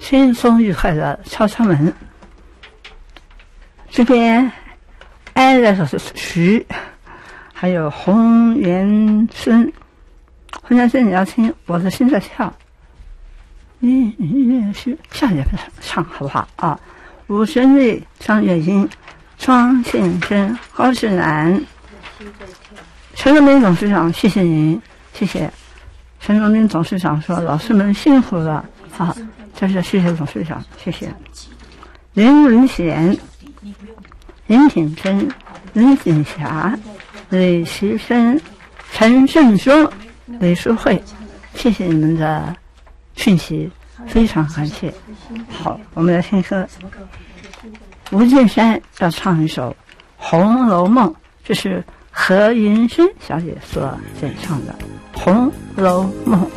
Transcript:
轻松愉快的敲敲门。这边挨着是徐，还有洪元孙。洪元孙你要听我的心在跳，是下也唱好不好啊？五声律张月英，庄宪真，高志南。陈荣斌董事长，谢谢您，谢谢。陈荣斌董事长说：“老师们辛苦了。”好，这是谢谢董事长，谢谢。林文贤、林品珍、林锦霞、李其生、陈胜说、李淑慧，谢谢你们的讯息，非常感谢。好，我们来听歌。吴建山要唱一首《红楼梦》，这是何云生小姐所演唱的《红楼梦》。